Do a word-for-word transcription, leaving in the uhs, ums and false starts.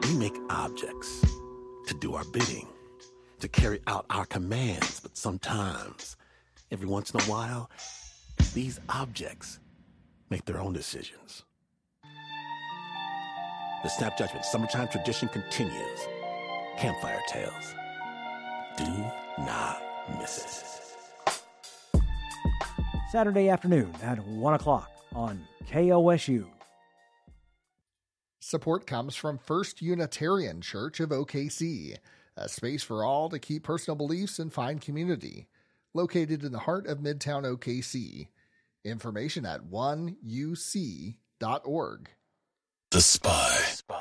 We make objects to do our bidding, to carry out our commands, but sometimes, every once in a while, these objects make their own decisions. The Snap Judgment Summertime tradition continues. Campfire Tales. Do not miss it. Saturday afternoon at one o'clock on K O S U. Support comes from First Unitarian Church of O K C, a space for all to keep personal beliefs and find community. Located in the heart of Midtown O K C. Information at one u c dot org. The Spy.